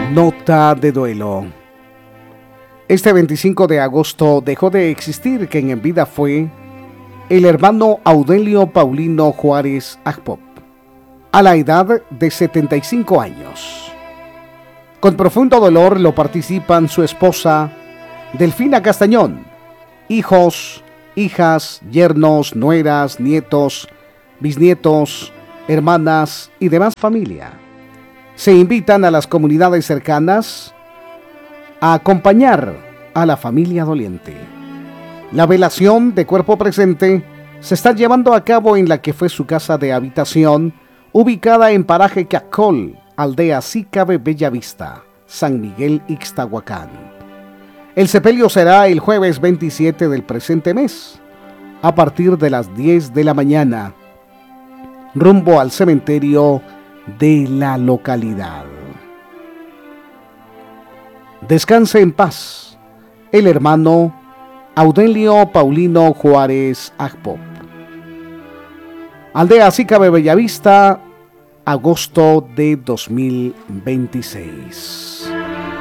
Nota de duelo. Este 25 de agosto dejó de existir quien en vida fue el hermano Audelio Paulino Juárez Agpop, a la edad de 75 años. Con profundo dolor lo participan su esposa, Delfina Castañón, hijos, hijas, yernos, nueras, nietos, bisnietos, hermanas y demás familia. Se invitan a las comunidades cercanas a acompañar a la familia doliente. La velación de cuerpo presente se está llevando a cabo en la que fue su casa de habitación, ubicada en paraje Cacol, aldea Sícabe, Bellavista, San Miguel, Ixtahuacán. El sepelio será el jueves 27 del presente mes, a partir de las 10 de la mañana, rumbo al cementerio de la localidad. Descanse en paz el hermano Audelio Paulino Juárez Agpop. Aldea Sícabe, Bellavista, agosto de 2026.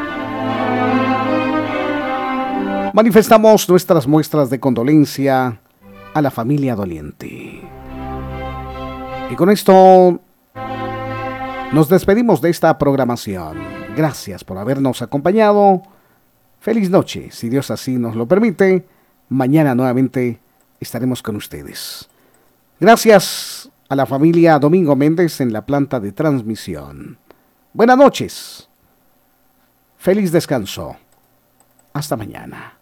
Manifestamos nuestras muestras de condolencia a la familia doliente. Y con esto nos despedimos de esta programación. Gracias por habernos acompañado. Feliz noche, si Dios así nos lo permite. Mañana nuevamente estaremos con ustedes. Gracias a la familia Domingo Méndez en la planta de transmisión. Buenas noches. Feliz descanso. Hasta mañana.